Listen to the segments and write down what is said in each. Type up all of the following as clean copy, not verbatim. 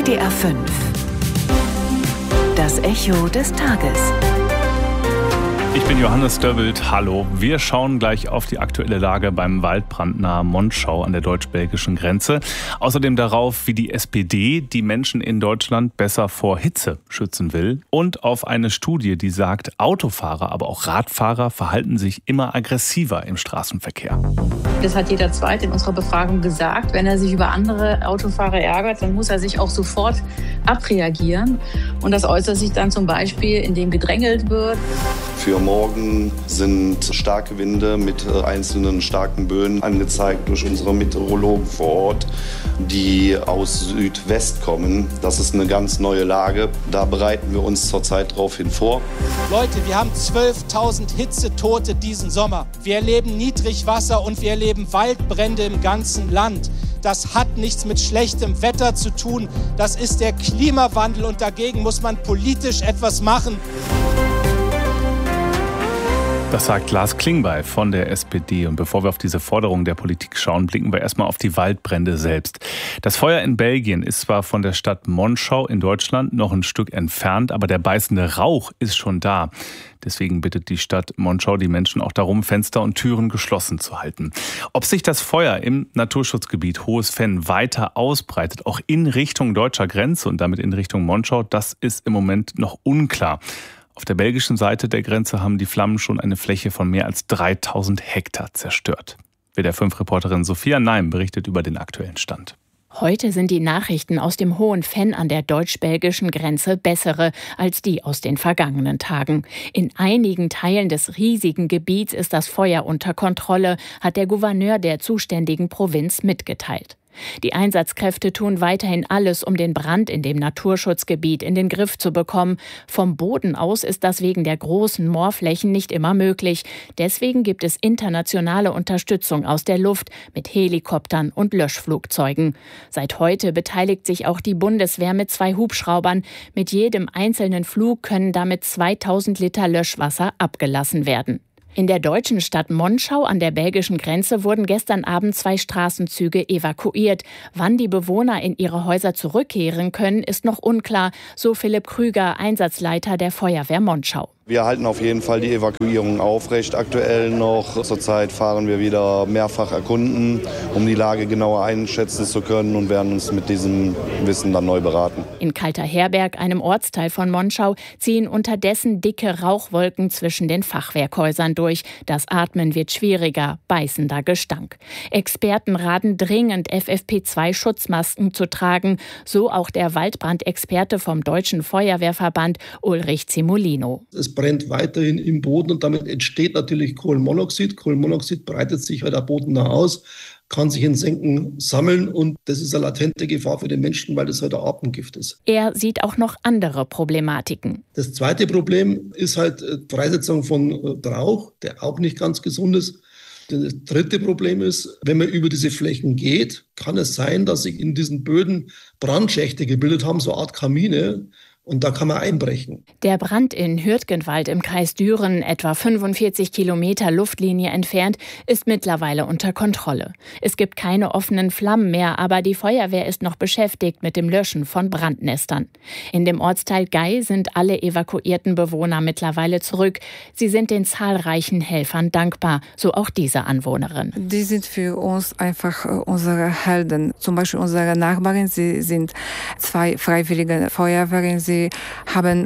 WDR 5. Das Echo des Tages. Ich bin Johannes Döbbelt. Hallo. Wir schauen gleich auf die aktuelle Lage beim Waldbrand nahe Monschau an der deutsch-belgischen Grenze. Außerdem darauf, wie die SPD die Menschen in Deutschland besser vor Hitze schützen will. Und auf eine Studie, die sagt, Autofahrer, aber auch Radfahrer verhalten sich immer aggressiver im Straßenverkehr. Das hat jeder Zweite in unserer Befragung gesagt. Wenn er sich über andere Autofahrer ärgert, dann muss er sich auch sofort abreagieren. Und das äußert sich dann zum Beispiel, indem gedrängelt wird. Für morgen sind starke Winde mit einzelnen starken Böen angezeigt durch unsere Meteorologen vor Ort, die aus Südwest kommen. Das ist eine ganz neue Lage. Da bereiten wir uns zurzeit darauf hin vor. Leute, wir haben 12.000 Hitzetote diesen Sommer. Wir erleben Niedrigwasser und wir erleben Waldbrände im ganzen Land. Das hat nichts mit schlechtem Wetter zu tun. Das ist der Klimawandel und dagegen muss man politisch etwas machen. Das sagt Lars Klingbeil von der SPD. Und bevor wir auf diese Forderung der Politik schauen, blicken wir erstmal auf die Waldbrände selbst. Das Feuer in Belgien ist zwar von der Stadt Monschau in Deutschland noch ein Stück entfernt, aber der beißende Rauch ist schon da. Deswegen bittet die Stadt Monschau die Menschen auch darum, Fenster und Türen geschlossen zu halten. Ob sich das Feuer im Naturschutzgebiet Hohes Venn weiter ausbreitet, auch in Richtung deutscher Grenze und damit in Richtung Monschau, das ist im Moment noch unklar. Auf der belgischen Seite der Grenze haben die Flammen schon eine Fläche von mehr als 3000 Hektar zerstört. WDR 5-Reporterin Sophia Neim berichtet über den aktuellen Stand. Heute sind die Nachrichten aus dem Hohen Venn an der deutsch-belgischen Grenze bessere als die aus den vergangenen Tagen. In einigen Teilen des riesigen Gebiets ist das Feuer unter Kontrolle, hat der Gouverneur der zuständigen Provinz mitgeteilt. Die Einsatzkräfte tun weiterhin alles, um den Brand in dem Naturschutzgebiet in den Griff zu bekommen. Vom Boden aus ist das wegen der großen Moorflächen nicht immer möglich. Deswegen gibt es internationale Unterstützung aus der Luft mit Helikoptern und Löschflugzeugen. Seit heute beteiligt sich auch die Bundeswehr mit 2 Hubschraubern. Mit jedem einzelnen Flug können damit 2000 Liter Löschwasser abgelassen werden. In der deutschen Stadt Monschau an der belgischen Grenze wurden gestern Abend 2 Straßenzüge evakuiert. Wann die Bewohner in ihre Häuser zurückkehren können, ist noch unklar, so Philipp Krüger, Einsatzleiter der Feuerwehr Monschau. Wir halten auf jeden Fall die Evakuierung aufrecht. Aktuell noch. Zurzeit fahren wir wieder mehrfach erkunden, um die Lage genauer einschätzen zu können und werden uns mit diesem Wissen dann neu beraten. In Kalterherberg, einem Ortsteil von Monschau, ziehen unterdessen dicke Rauchwolken zwischen den Fachwerkhäusern durch. Das Atmen wird schwieriger, beißender Gestank. Experten raten dringend, FFP2-Schutzmasken zu tragen, so auch der Waldbrandexperte vom Deutschen Feuerwehrverband Ulrich Zimolino. Es brennt weiterhin im Boden und damit entsteht natürlich Kohlenmonoxid. Kohlenmonoxid breitet sich halt am Boden nach aus, kann sich in Senken sammeln und das ist eine latente Gefahr für den Menschen, weil das halt ein Atemgift ist. Er sieht auch noch andere Problematiken. Das zweite Problem ist halt Freisetzung von Rauch, der auch nicht ganz gesund ist. Das dritte Problem ist, wenn man über diese Flächen geht, kann es sein, dass sich in diesen Böden Brandschächte gebildet haben, so eine Art Kamine. Und da kann man einbrechen. Der Brand in Hürtgenwald im Kreis Düren, etwa 45 Kilometer Luftlinie entfernt, ist mittlerweile unter Kontrolle. Es gibt keine offenen Flammen mehr, aber die Feuerwehr ist noch beschäftigt mit dem Löschen von Brandnestern. In dem Ortsteil Gey sind alle evakuierten Bewohner mittlerweile zurück. Sie sind den zahlreichen Helfern dankbar, so auch diese Anwohnerin. Die sind für uns einfach unsere Helden. Zum Beispiel unsere Nachbarin, sie sind 2 freiwillige Feuerwehren. Sie haben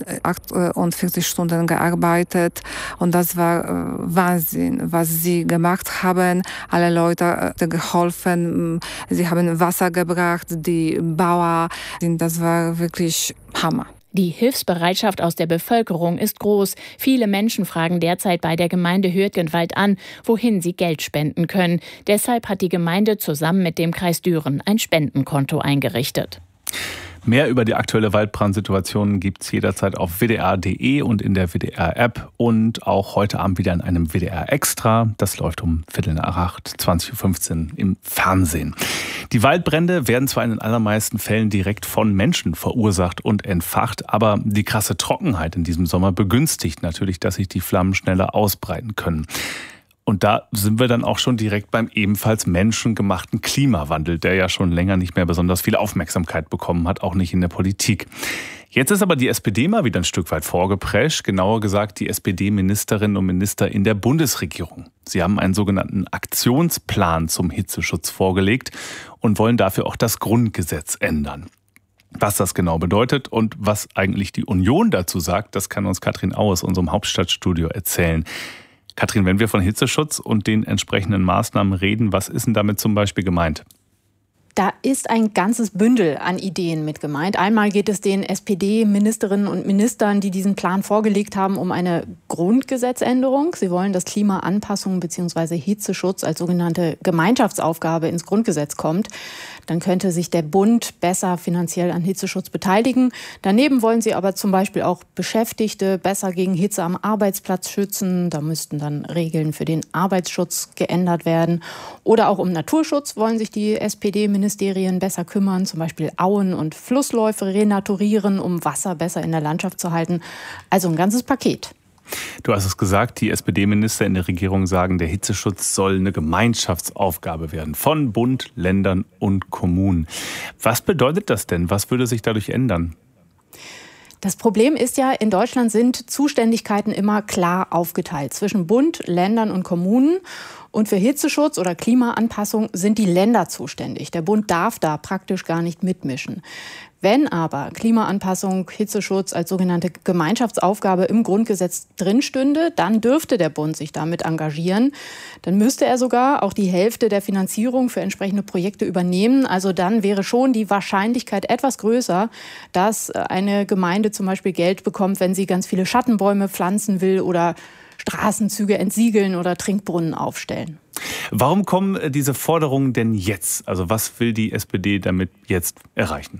48 Stunden gearbeitet und das war Wahnsinn, was sie gemacht haben. Alle Leute geholfen, sie haben Wasser gebracht, die Bauern, das war wirklich Hammer. Die Hilfsbereitschaft aus der Bevölkerung ist groß. Viele Menschen fragen derzeit bei der Gemeinde Hürtgenwald an, wohin sie Geld spenden können. Deshalb hat die Gemeinde zusammen mit dem Kreis Düren ein Spendenkonto eingerichtet. Mehr über die aktuelle Waldbrandsituation gibt's jederzeit auf wdr.de und in der WDR-App und auch heute Abend wieder in einem WDR Extra. Das läuft um 7:45, 20:15 Uhr im Fernsehen. Die Waldbrände werden zwar in den allermeisten Fällen direkt von Menschen verursacht und entfacht, aber die krasse Trockenheit in diesem Sommer begünstigt natürlich, dass sich die Flammen schneller ausbreiten können. Und da sind wir dann auch schon direkt beim ebenfalls menschengemachten Klimawandel, der ja schon länger nicht mehr besonders viel Aufmerksamkeit bekommen hat, auch nicht in der Politik. Jetzt ist aber die SPD mal wieder ein Stück weit vorgeprescht, genauer gesagt die SPD-Ministerinnen und Minister in der Bundesregierung. Sie haben einen sogenannten Aktionsplan zum Hitzeschutz vorgelegt und wollen dafür auch das Grundgesetz ändern. Was das genau bedeutet und was eigentlich die Union dazu sagt, das kann uns Katrin Au aus unserem Hauptstadtstudio erzählen. Katrin, wenn wir von Hitzeschutz und den entsprechenden Maßnahmen reden, was ist denn damit zum Beispiel gemeint? Da ist ein ganzes Bündel an Ideen mit gemeint. Einmal geht es den SPD-Ministerinnen und Ministern, die diesen Plan vorgelegt haben, um eine Grundgesetzänderung. Sie wollen, dass Klimaanpassung bzw. Hitzeschutz als sogenannte Gemeinschaftsaufgabe ins Grundgesetz kommt. Dann könnte sich der Bund besser finanziell an Hitzeschutz beteiligen. Daneben wollen sie aber zum Beispiel auch Beschäftigte besser gegen Hitze am Arbeitsplatz schützen. Da müssten dann Regeln für den Arbeitsschutz geändert werden. Oder auch um Naturschutz wollen sich die SPD-Ministerien besser kümmern. Zum Beispiel Auen und Flussläufe renaturieren, um Wasser besser in der Landschaft zu halten. Also ein ganzes Paket. Du hast es gesagt, die SPD-Minister in der Regierung sagen, der Hitzeschutz soll eine Gemeinschaftsaufgabe werden von Bund, Ländern und Kommunen. Was bedeutet das denn? Was würde sich dadurch ändern? Das Problem ist ja, in Deutschland sind Zuständigkeiten immer klar aufgeteilt zwischen Bund, Ländern und Kommunen. Und für Hitzeschutz oder Klimaanpassung sind die Länder zuständig. Der Bund darf da praktisch gar nicht mitmischen. Wenn aber Klimaanpassung, Hitzeschutz als sogenannte Gemeinschaftsaufgabe im Grundgesetz drinstünde, dann dürfte der Bund sich damit engagieren. Dann müsste er sogar auch die Hälfte der Finanzierung für entsprechende Projekte übernehmen. Also dann wäre schon die Wahrscheinlichkeit etwas größer, dass eine Gemeinde zum Beispiel Geld bekommt, wenn sie ganz viele Schattenbäume pflanzen will oder Straßenzüge entsiegeln oder Trinkbrunnen aufstellen. Warum kommen diese Forderungen denn jetzt? Also was will die SPD damit jetzt erreichen?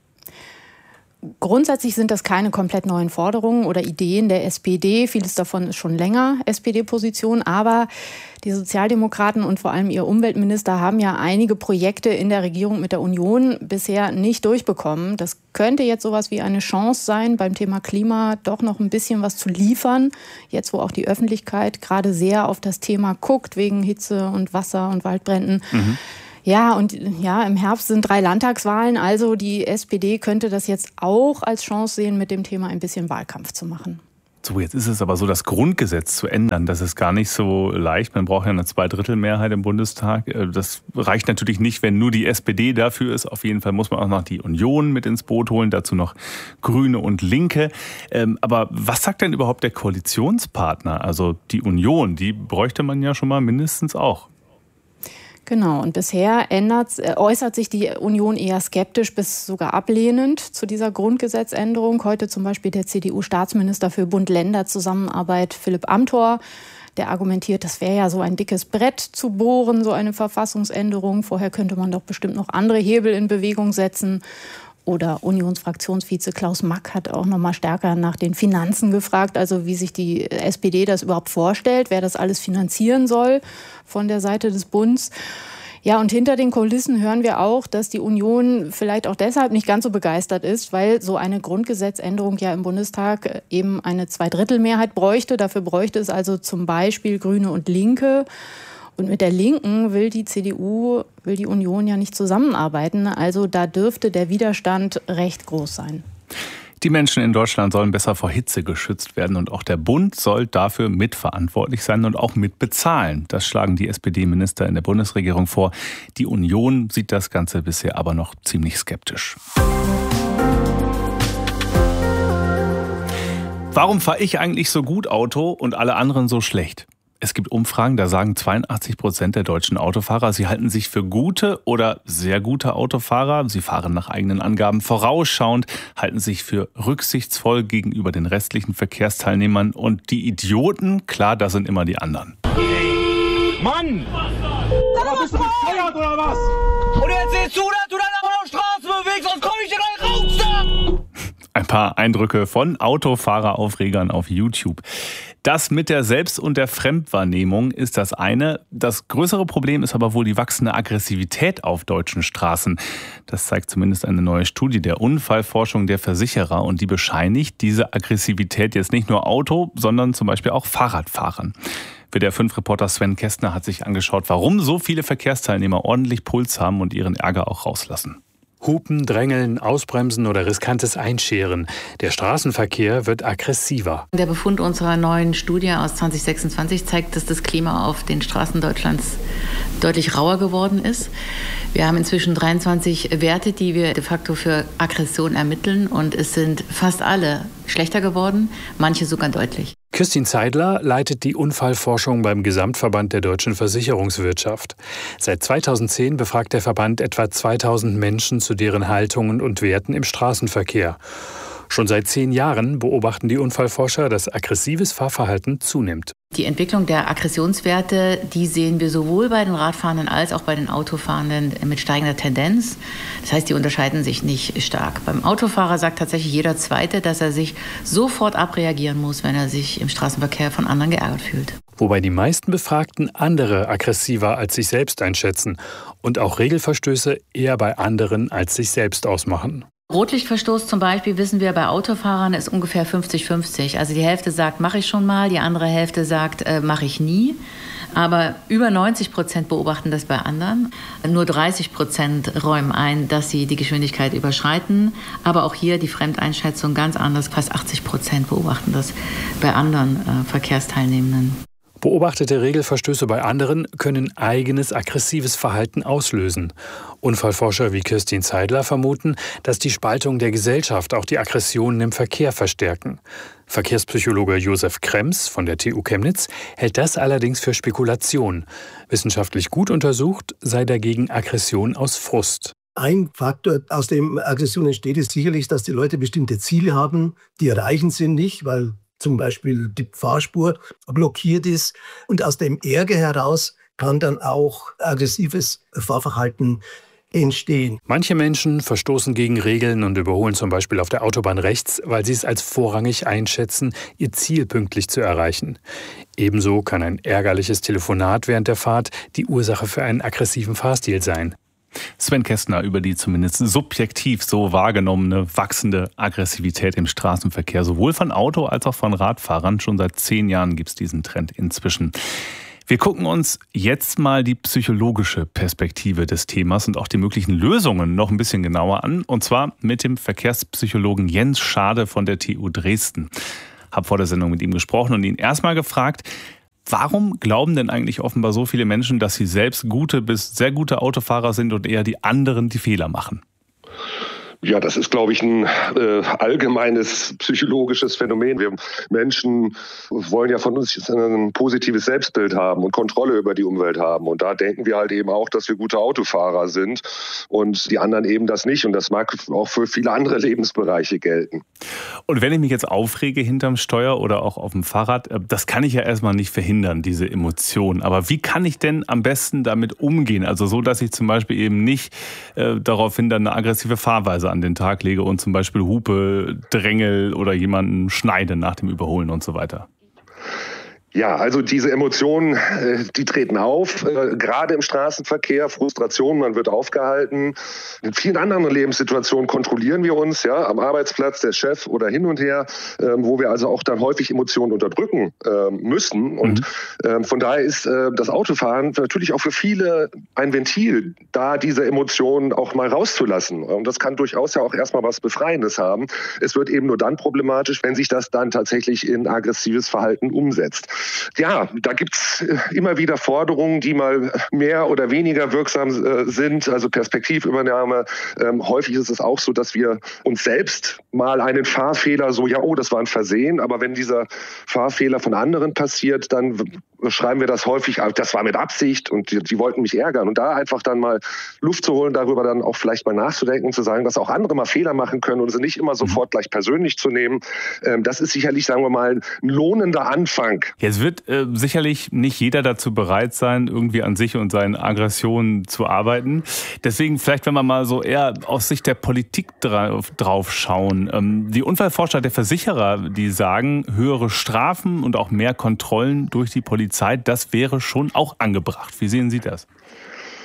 Grundsätzlich sind das keine komplett neuen Forderungen oder Ideen der SPD. Vieles davon ist schon länger SPD-Position. Aber die Sozialdemokraten und vor allem ihr Umweltminister haben ja einige Projekte in der Regierung mit der Union bisher nicht durchbekommen. Das könnte jetzt sowas wie eine Chance sein, beim Thema Klima doch noch ein bisschen was zu liefern. Jetzt, wo auch die Öffentlichkeit gerade sehr auf das Thema guckt, wegen Hitze und Wasser und Waldbränden. Ja, und ja, im Herbst sind 3 Landtagswahlen, also die SPD könnte das jetzt auch als Chance sehen, mit dem Thema ein bisschen Wahlkampf zu machen. So, jetzt ist es aber so, das Grundgesetz zu ändern, das ist gar nicht so leicht. Man braucht ja eine 2/3-Mehrheit im Bundestag. Das reicht natürlich nicht, wenn nur die SPD dafür ist. Auf jeden Fall muss man auch noch die Union mit ins Boot holen, dazu noch Grüne und Linke. Aber was sagt denn überhaupt der Koalitionspartner? Also die Union, die bräuchte man ja schon mal mindestens auch. Genau, und bisher äußert sich die Union eher skeptisch bis sogar ablehnend zu dieser Grundgesetzänderung. Heute zum Beispiel der CDU-Staatsminister für Bund-Länder-Zusammenarbeit Philipp Amthor, der argumentiert, das wäre ja so ein dickes Brett zu bohren, so eine Verfassungsänderung. Vorher könnte man doch bestimmt noch andere Hebel in Bewegung setzen. Oder Unionsfraktionsvize Klaus Mack hat auch noch mal stärker nach den Finanzen gefragt, also wie sich die SPD das überhaupt vorstellt, wer das alles finanzieren soll von der Seite des Bundes. Ja, und hinter den Kulissen hören wir auch, dass die Union vielleicht auch deshalb nicht ganz so begeistert ist, weil so eine Grundgesetzänderung ja im Bundestag eben eine 2/3-Mehrheit bräuchte. Dafür bräuchte es also zum Beispiel Grüne und Linke. Und mit der Linken will die Union ja nicht zusammenarbeiten. Also da dürfte der Widerstand recht groß sein. Die Menschen in Deutschland sollen besser vor Hitze geschützt werden und auch der Bund soll dafür mitverantwortlich sein und auch mitbezahlen. Das schlagen die SPD-Minister in der Bundesregierung vor. Die Union sieht das Ganze bisher aber noch ziemlich skeptisch. Warum fahre ich eigentlich so gut Auto und alle anderen so schlecht? Es gibt Umfragen, da sagen 82% der deutschen Autofahrer, sie halten sich für gute oder sehr gute Autofahrer. Sie fahren nach eigenen Angaben vorausschauend, halten sich für rücksichtsvoll gegenüber den restlichen Verkehrsteilnehmern. Und die Idioten, klar, das sind immer die anderen. Mann! Aber bist du bescheuert oder was? Und jetzt siehst du, dass du dann auf der Straße bewegst, sonst komm ich dir gleich raus da! Ein paar Eindrücke von Autofahreraufregern auf YouTube. Das mit der Selbst- und der Fremdwahrnehmung ist das eine. Das größere Problem ist aber wohl die wachsende Aggressivität auf deutschen Straßen. Das zeigt zumindest eine neue Studie der Unfallforschung der Versicherer. Und die bescheinigt diese Aggressivität jetzt nicht nur Auto, sondern zum Beispiel auch Fahrradfahrern. WDR 5-Reporter Sven Kästner hat sich angeschaut, warum so viele Verkehrsteilnehmer ordentlich Puls haben und ihren Ärger auch rauslassen. Hupen, Drängeln, Ausbremsen oder riskantes Einscheren. Der Straßenverkehr wird aggressiver. Der Befund unserer neuen Studie aus 2026 zeigt, dass das Klima auf den Straßen Deutschlands deutlich rauer geworden ist. Wir haben inzwischen 23 Werte, die wir de facto für Aggression ermitteln. Und es sind fast alle schlechter geworden, manche sogar deutlich. Kirstin Zeidler leitet die Unfallforschung beim Gesamtverband der deutschen Versicherungswirtschaft. Seit 2010 befragt der Verband etwa 2000 Menschen zu deren Haltungen und Werten im Straßenverkehr. Schon seit 10 Jahren beobachten die Unfallforscher, dass aggressives Fahrverhalten zunimmt. Die Entwicklung der Aggressionswerte, die sehen wir sowohl bei den Radfahrenden als auch bei den Autofahrenden mit steigender Tendenz. Das heißt, die unterscheiden sich nicht stark. Beim Autofahrer sagt tatsächlich jeder Zweite, dass er sich sofort abreagieren muss, wenn er sich im Straßenverkehr von anderen geärgert fühlt. Wobei die meisten Befragten andere aggressiver als sich selbst einschätzen und auch Regelverstöße eher bei anderen als sich selbst ausmachen. Rotlichtverstoß zum Beispiel, wissen wir, bei Autofahrern ist ungefähr 50-50. Also die Hälfte sagt, mache ich schon mal, die andere Hälfte sagt, mache ich nie. Aber über 90% beobachten das bei anderen. Nur 30% räumen ein, dass sie die Geschwindigkeit überschreiten. Aber auch hier die Fremdeinschätzung ganz anders. Fast 80% beobachten das bei anderen Verkehrsteilnehmenden. Beobachtete Regelverstöße bei anderen können eigenes aggressives Verhalten auslösen. Unfallforscher wie Kirstin Zeidler vermuten, dass die Spaltung der Gesellschaft auch die Aggressionen im Verkehr verstärken. Verkehrspsychologe Josef Krems von der TU Chemnitz hält das allerdings für Spekulation. Wissenschaftlich gut untersucht sei dagegen Aggression aus Frust. Ein Faktor, aus dem Aggression entsteht, ist sicherlich, dass die Leute bestimmte Ziele haben, die erreichen sie nicht, weil zum Beispiel die Fahrspur blockiert ist. Und aus dem Ärger heraus kann dann auch aggressives Fahrverhalten entstehen. Manche Menschen verstoßen gegen Regeln und überholen zum Beispiel auf der Autobahn rechts, weil sie es als vorrangig einschätzen, ihr Ziel pünktlich zu erreichen. Ebenso kann ein ärgerliches Telefonat während der Fahrt die Ursache für einen aggressiven Fahrstil sein. Sven Kästner über die zumindest subjektiv so wahrgenommene wachsende Aggressivität im Straßenverkehr, sowohl von Auto- als auch von Radfahrern. Schon seit 10 Jahren gibt es diesen Trend inzwischen. Wir gucken uns jetzt mal die psychologische Perspektive des Themas und auch die möglichen Lösungen noch ein bisschen genauer an. Und zwar mit dem Verkehrspsychologen Jens Schade von der TU Dresden. Habe vor der Sendung mit ihm gesprochen und ihn erstmal gefragt, warum glauben denn eigentlich offenbar so viele Menschen, dass sie selbst gute bis sehr gute Autofahrer sind und eher die anderen die Fehler machen? Ja, das ist, glaube ich, ein allgemeines psychologisches Phänomen. Wir Menschen wollen ja von uns ein positives Selbstbild haben und Kontrolle über die Umwelt haben. Und da denken wir halt eben auch, dass wir gute Autofahrer sind und die anderen eben das nicht. Und das mag auch für viele andere Lebensbereiche gelten. Und wenn ich mich jetzt aufrege hinterm Steuer oder auch auf dem Fahrrad, das kann ich ja erstmal nicht verhindern, diese Emotionen. Aber wie kann ich denn am besten damit umgehen? Also so, dass ich zum Beispiel eben nicht daraufhin dann eine aggressive Fahrweise an den Tag lege und zum Beispiel Hupe, Drängel oder jemanden schneide nach dem Überholen und so weiter. Ja, also diese Emotionen, die treten auf, gerade im Straßenverkehr, Frustration, man wird aufgehalten. In vielen anderen Lebenssituationen kontrollieren wir uns, ja, am Arbeitsplatz, der Chef oder hin und her, wo wir also auch dann häufig Emotionen unterdrücken müssen. Und von daher ist das Autofahren natürlich auch für viele ein Ventil, da diese Emotionen auch mal rauszulassen. Und das kann durchaus ja auch erstmal was Befreiendes haben. Es wird eben nur dann problematisch, wenn sich das dann tatsächlich in aggressives Verhalten umsetzt. Ja, da gibt's immer wieder Forderungen, die mal mehr oder weniger wirksam sind, also Perspektivübernahme. Häufig ist es auch so, dass wir uns selbst mal einen Fahrfehler so, ja, oh, das war ein Versehen, aber wenn dieser Fahrfehler von anderen passiert, dann schreiben wir das häufig, das war mit Absicht und die wollten mich ärgern. Und da einfach dann mal Luft zu holen, darüber dann auch vielleicht mal nachzudenken und zu sagen, dass auch andere mal Fehler machen können und sie nicht immer sofort gleich persönlich zu nehmen. Das ist sicherlich, sagen wir mal, ein lohnender Anfang. Jetzt wird sicherlich nicht jeder dazu bereit sein, irgendwie an sich und seinen Aggressionen zu arbeiten. Deswegen vielleicht, wenn wir mal so eher aus Sicht der Politik drauf schauen. Die Unfallforscher der Versicherer, die sagen, höhere Strafen und auch mehr Kontrollen durch die Polizei, das wäre schon auch angebracht. Wie sehen Sie das?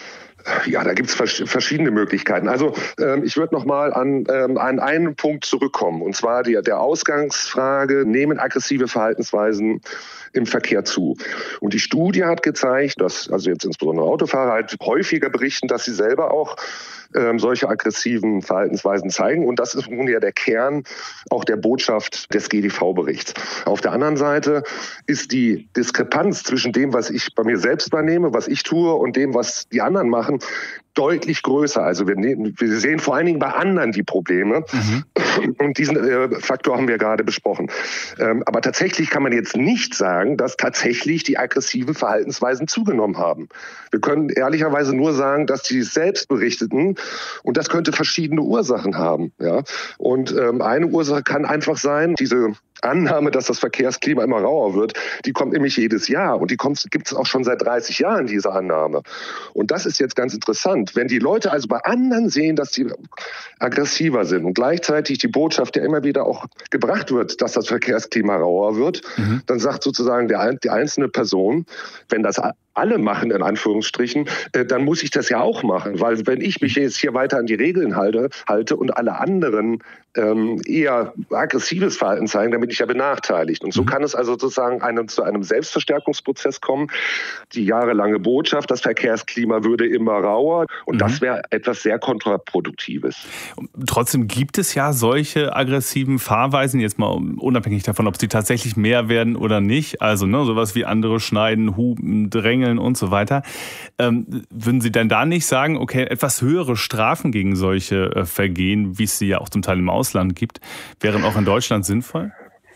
Ja, da gibt es verschiedene Möglichkeiten. Also ich würde noch mal an einen Punkt zurückkommen, und zwar der Ausgangsfrage, nehmen aggressive Verhaltensweisen im Verkehr zu? Und die Studie hat gezeigt, dass also jetzt insbesondere Autofahrer halt häufiger berichten, dass sie selber auch solche aggressiven Verhaltensweisen zeigen. Und das ist nun ja der Kern auch der Botschaft des GDV-Berichts. Auf der anderen Seite ist die Diskrepanz zwischen dem, was ich bei mir selbst wahrnehme, was ich tue, und dem, was die anderen machen, deutlich größer. Also wir sehen vor allen Dingen bei anderen die Probleme. Und diesen Faktor haben wir gerade besprochen. Aber tatsächlich kann man jetzt nicht sagen, dass tatsächlich die aggressiven Verhaltensweisen zugenommen haben. Wir können ehrlicherweise nur sagen, dass die selbst berichteten, und das könnte verschiedene Ursachen haben. Ja? Und eine Ursache kann einfach sein, diese Annahme, dass das Verkehrsklima immer rauer wird, die kommt nämlich jedes Jahr. Und die gibt es auch schon seit 30 Jahren, diese Annahme. Und das ist jetzt ganz interessant. Wenn die Leute also bei anderen sehen, dass sie aggressiver sind und gleichzeitig die Botschaft ja immer wieder auch gebracht wird, dass das Verkehrsklima rauer wird, dann sagt sozusagen die einzelne Person, wenn das alle machen, in Anführungsstrichen, dann muss ich das ja auch machen. Weil wenn ich mich jetzt hier weiter an die Regeln halte und alle anderen eher aggressives Verhalten zeigen, dann bin ich ja benachteiligt. Und so kann es also sozusagen zu einem Selbstverstärkungsprozess kommen. Die jahrelange Botschaft, das Verkehrsklima würde immer rauer, und das wäre etwas sehr Kontraproduktives. Trotzdem gibt es ja solche aggressiven Fahrweisen, jetzt mal unabhängig davon, ob sie tatsächlich mehr werden oder nicht. Also sowas wie andere schneiden, hupen, drängeln und so weiter. Würden Sie denn da nicht sagen, okay, etwas höhere Strafen gegen solche Vergehen, wie es sie ja auch zum Teil im Ausland gibt, wären auch in Deutschland sinnvoll?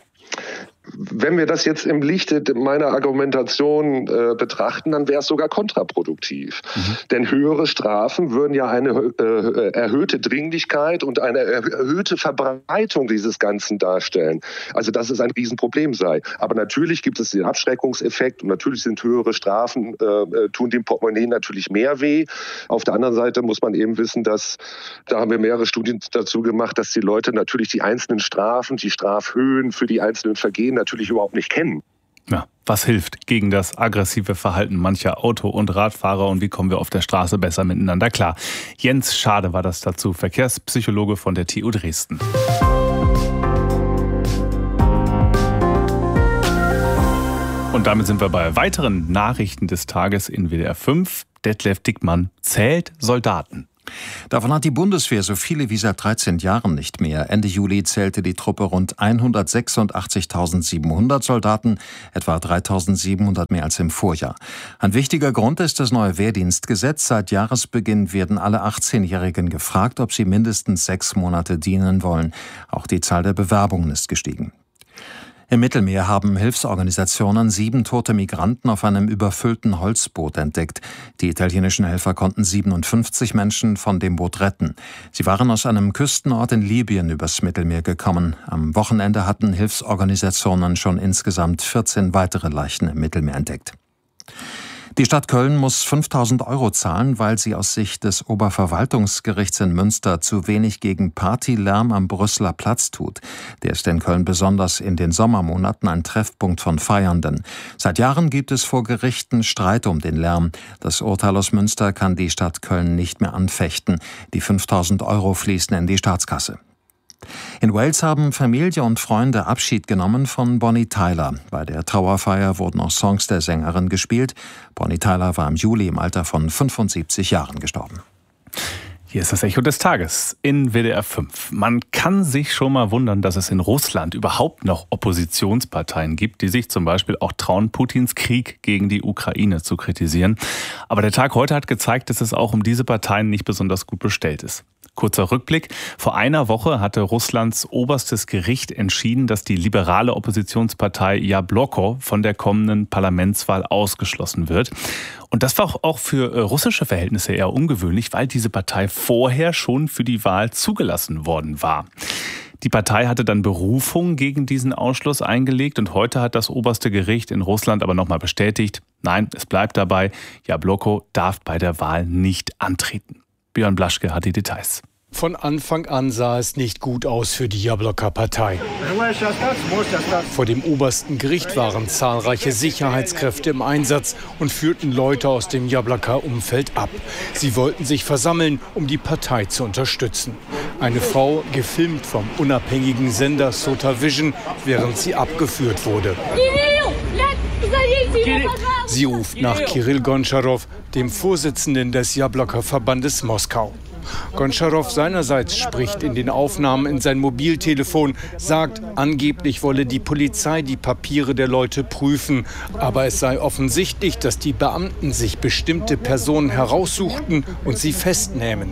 Wenn wir das jetzt im Lichte meiner Argumentation betrachten, dann wäre es sogar kontraproduktiv. Denn höhere Strafen würden ja eine erhöhte Dringlichkeit und eine erhöhte Verbreitung dieses Ganzen darstellen. Also dass es ein Riesenproblem sei. Aber natürlich gibt es den Abschreckungseffekt und natürlich sind höhere Strafen, tun dem Portemonnaie natürlich mehr weh. Auf der anderen Seite muss man eben wissen, da haben wir mehrere Studien dazu gemacht, dass die Leute natürlich die einzelnen Strafen, die Strafhöhen für die einzelnen Vergehen natürlich überhaupt nicht kennen. Ja, was hilft gegen das aggressive Verhalten mancher Auto- und Radfahrer, und wie kommen wir auf der Straße besser miteinander klar? Jens Schade war das dazu, Verkehrspsychologe von der TU Dresden. Und damit sind wir bei weiteren Nachrichten des Tages in WDR 5. Detlef Dickmann zählt Soldaten. Davon hat die Bundeswehr so viele wie seit 13 Jahren nicht mehr. Ende Juli zählte die Truppe rund 186.700 Soldaten, etwa 3.700 mehr als im Vorjahr. Ein wichtiger Grund ist das neue Wehrdienstgesetz. Seit Jahresbeginn werden alle 18-Jährigen gefragt, ob sie mindestens 6 Monate dienen wollen. Auch die Zahl der Bewerbungen ist gestiegen. Im Mittelmeer haben Hilfsorganisationen 7 tote Migranten auf einem überfüllten Holzboot entdeckt. Die italienischen Helfer konnten 57 Menschen von dem Boot retten. Sie waren aus einem Küstenort in Libyen übers Mittelmeer gekommen. Am Wochenende hatten Hilfsorganisationen schon insgesamt 14 weitere Leichen im Mittelmeer entdeckt. Die Stadt Köln muss 5.000 € zahlen, weil sie aus Sicht des Oberverwaltungsgerichts in Münster zu wenig gegen Partylärm am Brüsseler Platz tut. Der ist in Köln besonders in den Sommermonaten ein Treffpunkt von Feiernden. Seit Jahren gibt es vor Gerichten Streit um den Lärm. Das Urteil aus Münster kann die Stadt Köln nicht mehr anfechten. Die 5.000 € fließen in die Staatskasse. In Wales haben Familie und Freunde Abschied genommen von Bonnie Tyler. Bei der Trauerfeier wurden auch Songs der Sängerin gespielt. Bonnie Tyler war im Juli im Alter von 75 Jahren gestorben. Hier ist das Echo des Tages in WDR 5. Man kann sich schon mal wundern, dass es in Russland überhaupt noch Oppositionsparteien gibt, die sich zum Beispiel auch trauen, Putins Krieg gegen die Ukraine zu kritisieren. Aber der Tag heute hat gezeigt, dass es auch um diese Parteien nicht besonders gut bestellt ist. Kurzer Rückblick. Vor einer Woche hatte Russlands oberstes Gericht entschieden, dass die liberale Oppositionspartei Jabloko von der kommenden Parlamentswahl ausgeschlossen wird. Und das war auch für russische Verhältnisse eher ungewöhnlich, weil diese Partei vorher schon für die Wahl zugelassen worden war. Die Partei hatte dann Berufung gegen diesen Ausschluss eingelegt und heute hat das oberste Gericht in Russland aber nochmal bestätigt, nein, es bleibt dabei, Jabloko darf bei der Wahl nicht antreten. Björn Blaschke hat die Details. Von Anfang an sah es nicht gut aus für die Jabloko-Partei. Vor dem obersten Gericht waren zahlreiche Sicherheitskräfte im Einsatz und führten Leute aus dem Jabloko-Umfeld ab. Sie wollten sich versammeln, um die Partei zu unterstützen. Eine Frau, gefilmt vom unabhängigen Sender Sota Vision, während sie abgeführt wurde. Sie ruft nach Kirill Gontscharow, dem Vorsitzenden des Jabloko-Verbandes Moskau. Gontscharow seinerseits spricht in den Aufnahmen in sein Mobiltelefon, sagt, angeblich wolle die Polizei die Papiere der Leute prüfen. Aber es sei offensichtlich, dass die Beamten sich bestimmte Personen heraussuchten und sie festnehmen.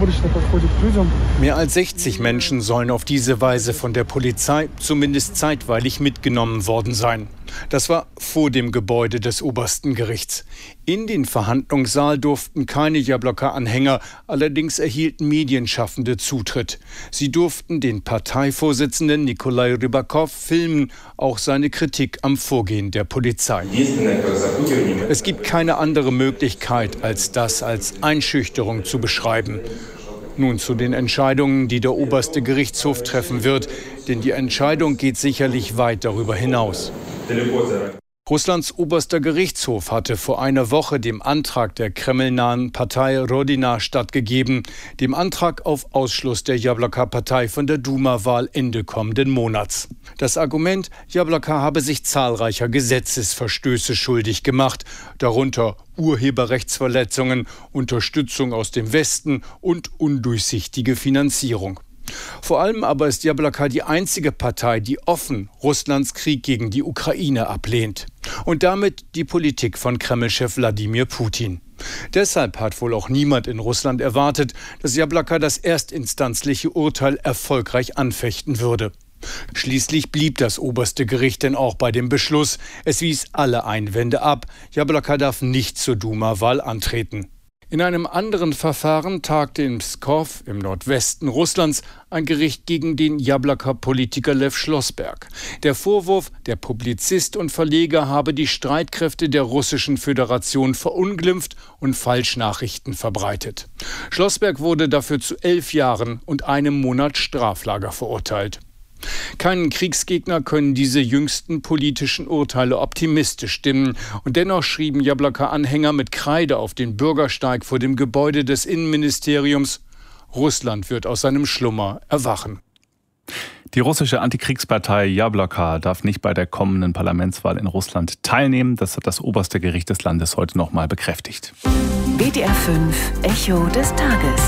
Mehr als 60 Menschen sollen auf diese Weise von der Polizei zumindest zeitweilig mitgenommen worden sein. Das war vor dem Gebäude des obersten Gerichts. In den Verhandlungssaal durften keine Jabloko-Anhänger, allerdings erhielten Medienschaffende Zutritt. Sie durften den Parteivorsitzenden Nikolai Rybakov filmen, auch seine Kritik am Vorgehen der Polizei. Es gibt keine andere Möglichkeit, als das als Einschüchterung zu beschreiben. Nun zu den Entscheidungen, die der oberste Gerichtshof treffen wird, denn die Entscheidung geht sicherlich weit darüber hinaus. Russlands oberster Gerichtshof hatte vor einer Woche dem Antrag der kremlnahen Partei Rodina stattgegeben, dem Antrag auf Ausschluss der Jabloko-Partei von der Duma-Wahl Ende kommenden Monats. Das Argument, Jabloko habe sich zahlreicher Gesetzesverstöße schuldig gemacht, darunter Urheberrechtsverletzungen, Unterstützung aus dem Westen und undurchsichtige Finanzierung. Vor allem aber ist Jabloko die einzige Partei, die offen Russlands Krieg gegen die Ukraine ablehnt. Und damit die Politik von Kreml-Chef Wladimir Putin. Deshalb hat wohl auch niemand in Russland erwartet, dass Jabloko das erstinstanzliche Urteil erfolgreich anfechten würde. Schließlich blieb das oberste Gericht denn auch bei dem Beschluss. Es wies alle Einwände ab. Jabloko darf nicht zur Duma-Wahl antreten. In einem anderen Verfahren tagte in Pskow im Nordwesten Russlands ein Gericht gegen den Jabloko-Politiker Lew Schlossberg. Der Vorwurf, der Publizist und Verleger habe die Streitkräfte der Russischen Föderation verunglimpft und Falschnachrichten verbreitet. Schlossberg wurde dafür zu 11 Jahren und einem Monat Straflager verurteilt. Keinen Kriegsgegner können diese jüngsten politischen Urteile optimistisch stimmen. Und dennoch schrieben Jabloko-Anhänger mit Kreide auf den Bürgersteig vor dem Gebäude des Innenministeriums: Russland wird aus seinem Schlummer erwachen. Die russische Antikriegspartei Jabloko darf nicht bei der kommenden Parlamentswahl in Russland teilnehmen. Das hat das oberste Gericht des Landes heute noch mal bekräftigt. WDR 5 Echo des Tages.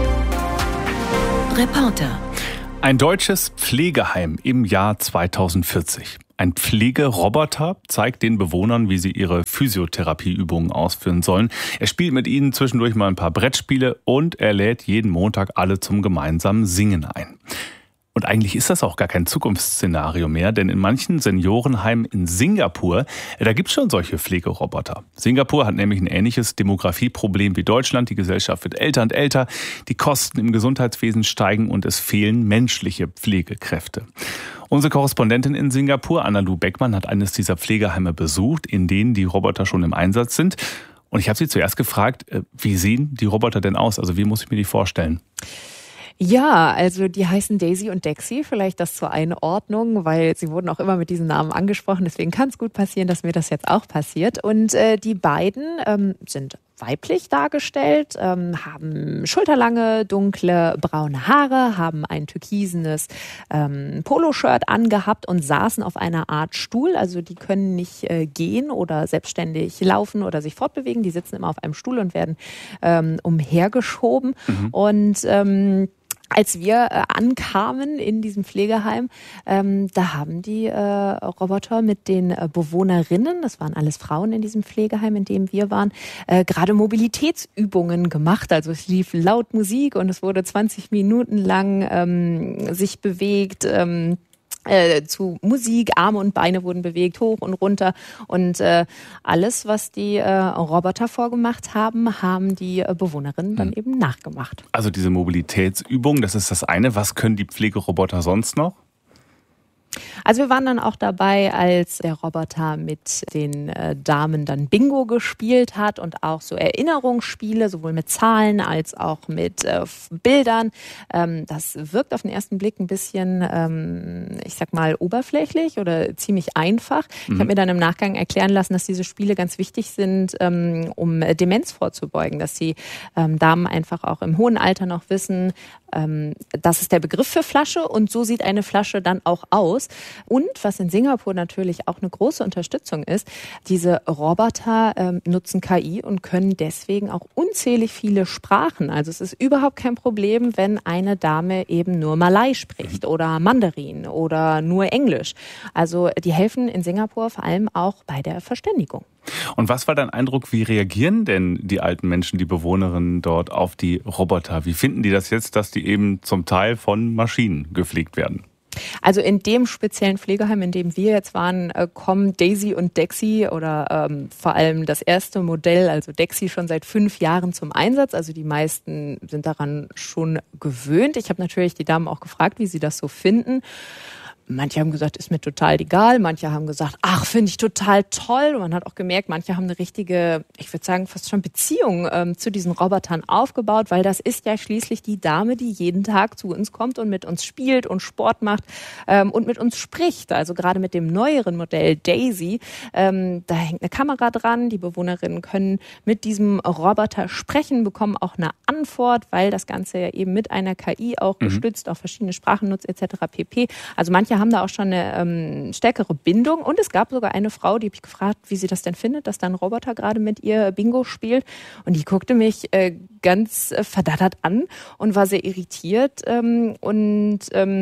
Reporter. Ein deutsches Pflegeheim im Jahr 2040. Ein Pflegeroboter zeigt den Bewohnern, wie sie ihre Physiotherapieübungen ausführen sollen. Er spielt mit ihnen zwischendurch mal ein paar Brettspiele und er lädt jeden Montag alle zum gemeinsamen Singen ein. Und eigentlich ist das auch gar kein Zukunftsszenario mehr, denn in manchen Seniorenheimen in Singapur, da gibt es schon solche Pflegeroboter. Singapur hat nämlich ein ähnliches Demografieproblem wie Deutschland. Die Gesellschaft wird älter und älter, die Kosten im Gesundheitswesen steigen und es fehlen menschliche Pflegekräfte. Unsere Korrespondentin in Singapur, Anna-Lu Beckmann, hat eines dieser Pflegeheime besucht, in denen die Roboter schon im Einsatz sind. Und ich habe sie zuerst gefragt, wie sehen die Roboter denn aus? Also wie muss ich mir die vorstellen? Ja, also die heißen Daisy und Dexy, vielleicht das zur Einordnung, weil sie wurden auch immer mit diesen Namen angesprochen. Deswegen kann es gut passieren, dass mir das jetzt auch passiert. Und die beiden sind weiblich dargestellt, haben schulterlange, dunkle, braune Haare, haben ein türkisenes Poloshirt angehabt und saßen auf einer Art Stuhl. Also die können nicht gehen oder selbstständig laufen oder sich fortbewegen. Die sitzen immer auf einem Stuhl und werden umhergeschoben. Und als wir ankamen in diesem Pflegeheim, da haben die Roboter mit den Bewohnerinnen, das waren alles Frauen in diesem Pflegeheim, in dem wir waren, gerade Mobilitätsübungen gemacht. Also es lief laut Musik und es wurde 20 Minuten lang sich bewegt, zu Musik, Arme und Beine wurden bewegt, hoch und runter und alles, was die Roboter vorgemacht haben, haben die Bewohnerinnen dann eben nachgemacht. Also diese Mobilitätsübung, das ist das eine. Was können die Pflegeroboter sonst noch? Also wir waren dann auch dabei, als der Roboter mit den Damen dann Bingo gespielt hat und auch so Erinnerungsspiele, sowohl mit Zahlen als auch mit Bildern. Das wirkt auf den ersten Blick ein bisschen, ich sag mal, oberflächlich oder ziemlich einfach. Ich habe mir dann im Nachgang erklären lassen, dass diese Spiele ganz wichtig sind, um Demenz vorzubeugen, dass die Damen einfach auch im hohen Alter noch wissen, das ist der Begriff für Flasche und so sieht eine Flasche dann auch aus. Und was in Singapur natürlich auch eine große Unterstützung ist, diese Roboter nutzen KI und können deswegen auch unzählig viele Sprachen. Also es ist überhaupt kein Problem, wenn eine Dame eben nur Malai spricht oder Mandarin oder nur Englisch. Also die helfen in Singapur vor allem auch bei der Verständigung. Und was war dein Eindruck, wie reagieren denn die alten Menschen, die Bewohnerinnen dort auf die Roboter? Wie finden die das jetzt, dass die eben zum Teil von Maschinen gepflegt werden? Also in dem speziellen Pflegeheim, in dem wir jetzt waren, kommen Daisy und Dexy oder vor allem das erste Modell, also Dexy, schon seit 5 Jahren zum Einsatz. Also die meisten sind daran schon gewöhnt. Ich habe natürlich die Damen auch gefragt, wie sie das so finden. Manche haben gesagt, ist mir total egal. Manche haben gesagt, ach, finde ich total toll. Und man hat auch gemerkt, manche haben eine richtige, ich würde sagen, fast schon Beziehung zu diesen Robotern aufgebaut, weil das ist ja schließlich die Dame, die jeden Tag zu uns kommt und mit uns spielt und Sport macht und mit uns spricht. Also gerade mit dem neueren Modell Daisy, da hängt eine Kamera dran. Die Bewohnerinnen können mit diesem Roboter sprechen, bekommen auch eine Antwort, weil das Ganze ja eben mit einer KI auch gestützt, auch verschiedene Sprachen nutzt etc. pp. Also manche haben da auch schon eine stärkere Bindung. Und es gab sogar eine Frau, die habe ich gefragt, wie sie das denn findet, dass da ein Roboter gerade mit ihr Bingo spielt. Und die guckte mich ganz verdattert an und war sehr irritiert und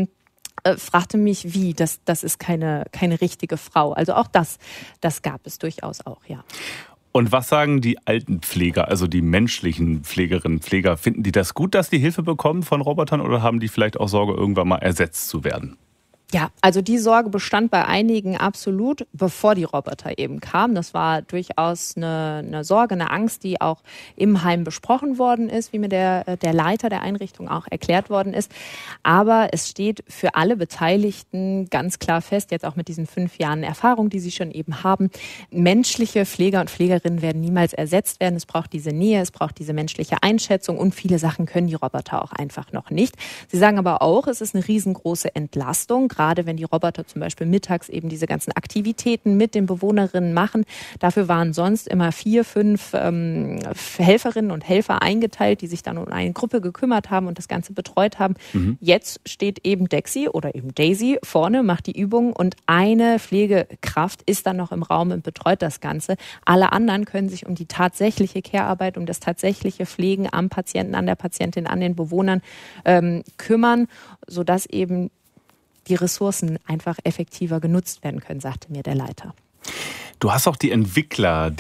fragte mich, wie, das ist keine richtige Frau. Also auch das gab es durchaus auch, ja. Und was sagen die Altenpfleger, also die menschlichen Pflegerinnen, Pfleger? Finden die das gut, dass die Hilfe bekommen von Robotern oder haben die vielleicht auch Sorge, irgendwann mal ersetzt zu werden? Ja, also die Sorge bestand bei einigen absolut, bevor die Roboter eben kamen. Das war durchaus eine Sorge, eine Angst, die auch im Heim besprochen worden ist, wie mir der Leiter der Einrichtung auch erklärt worden ist. Aber es steht für alle Beteiligten ganz klar fest, jetzt auch mit diesen 5 Jahren Erfahrung, die sie schon eben haben, menschliche Pfleger und Pflegerinnen werden niemals ersetzt werden. Es braucht diese Nähe, es braucht diese menschliche Einschätzung und viele Sachen können die Roboter auch einfach noch nicht. Sie sagen aber auch, es ist eine riesengroße Entlastung, gerade wenn die Roboter zum Beispiel mittags eben diese ganzen Aktivitäten mit den Bewohnerinnen machen. Dafür waren sonst immer 4, 5 Helferinnen und Helfer eingeteilt, die sich dann um eine Gruppe gekümmert haben und das Ganze betreut haben. Jetzt steht eben Dexy oder eben Daisy vorne, macht die Übung und eine Pflegekraft ist dann noch im Raum und betreut das Ganze. Alle anderen können sich um die tatsächliche Care-Arbeit, um das tatsächliche Pflegen am Patienten, an der Patientin, an den Bewohnern kümmern, sodass eben die Ressourcen einfach effektiver genutzt werden können, sagte mir der Leiter. Du hast auch die Entwickler